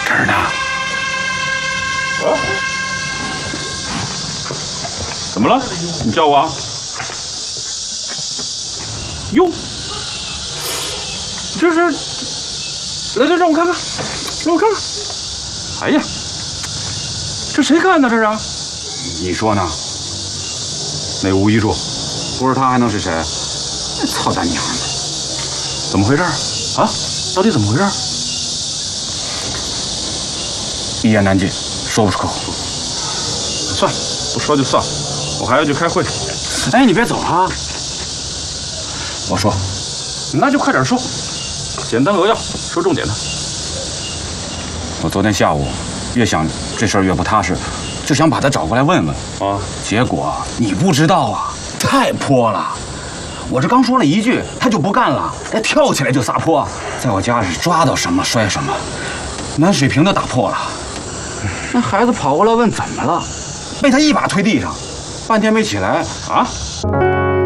这儿呢。啊？怎么了？你叫我啊？哟，这是，来，让我看看，让我看看。哎呀，这谁干的？这是？你说呢？那吴一柱，不是他还能是谁？操他娘的！怎么回事啊？到底怎么回事？一言难尽，说不出口。算了，不说就算了，我还要去开会。哎，你别走啊！我说，那就快点说，简单扼要，说重点的。我昨天下午越想这事儿越不踏实，就想把他找过来问问啊。结果你不知道啊，太泼了。我这刚说了一句，他就不干了，他跳起来就撒泼，在我家是抓到什么摔什么，南水瓶都打破了。那孩子跑过来问怎么了，被他一把推地上，半天没起来啊。